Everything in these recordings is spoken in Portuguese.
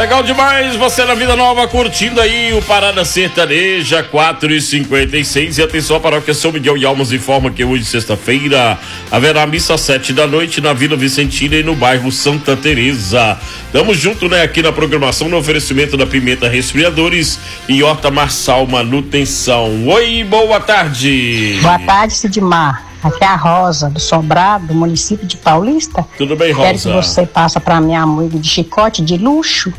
legal demais, você na Vida Nova curtindo aí o Parada Sertaneja 4h56. E atenção, a paróquia São Miguel e Almas informa que hoje, sexta-feira, haverá missa às 7 da noite na Vila Vicentina e no bairro Santa Teresa. Tamo junto, né, aqui na programação, no oferecimento da Pimenta Resfriadores e Horta Marçal Manutenção. Oi, boa tarde. Boa tarde, Sidmar. Aqui é a Rosa, do Sobrado, do município de Paulista. Tudo bem, Rosa? Quero que você passe para minha amiga de chicote de luxo.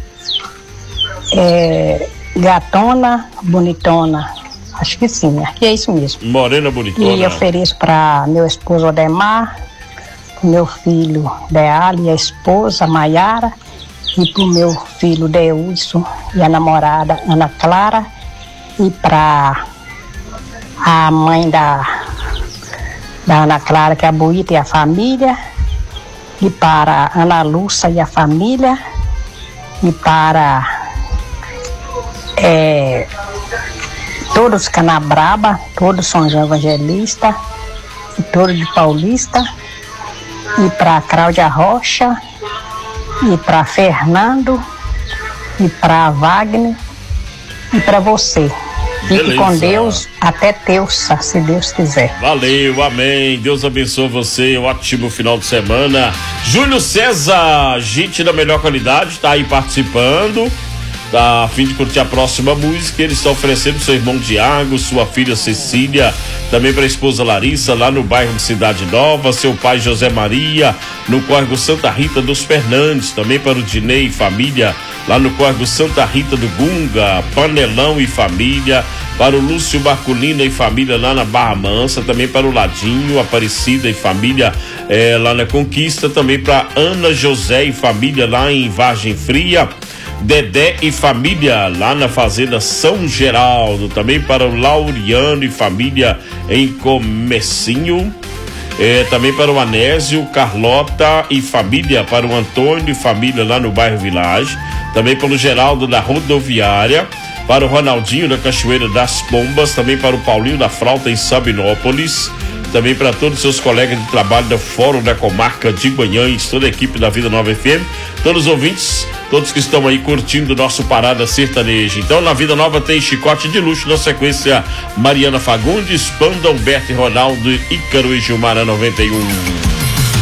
Gatona, bonitona. Acho que sim, aqui é isso mesmo. Morena bonitona. E ofereço para meu esposo Odemar, pro meu filho Deali e a esposa Maiara, e pro meu filho Deúlson e a namorada Ana Clara, e para a mãe da Ana Clara, que é a Boita e a família, e para a Ana Lúcia e a família, e para todos Canabraba, todos São João Evangelista, e todos de Paulista, e para Cláudia Rocha, e para Fernando, e para Wagner, e para você. Fique Beleza. com Deus até terça, se Deus quiser. Valeu, amém. Deus abençoe você. Ótimo final de semana. Júlio César, gente da melhor qualidade, tá aí participando. Tá a fim de curtir a próxima música. Ele está oferecendo seu irmão Diago, sua filha Cecília, também para a esposa Larissa, lá no bairro de Cidade Nova, seu pai José Maria, no córrego Santa Rita dos Fernandes, também para o Dinei e família, lá no córrego Santa Rita do Gunga, Panelão e família, para o Lúcio Marculina e família lá na Barra Mansa, também para o Ladinho, Aparecida e família lá na Conquista, também para Ana José e família lá em Vargem Fria, Dedé e família lá na Fazenda São Geraldo, também para o Lauriano e família em Comecinho, também para o Anésio, Carlota e família, para o Antônio e família lá no bairro Village, também para o Geraldo da Rodoviária, para o Ronaldinho da Cachoeira das Pombas, também para o Paulinho da Frauta em Sabinópolis, também para todos os seus colegas de trabalho do Fórum da Comarca de Guanhães, toda a equipe da Vida Nova FM, todos os ouvintes, todos que estão aí curtindo o nosso Parada Sertaneja. Então, na Vida Nova tem chicote de luxo, na sequência Mariana Fagundes, Panda, Humberto e Ronaldo, Ícaro e Gilmara 91.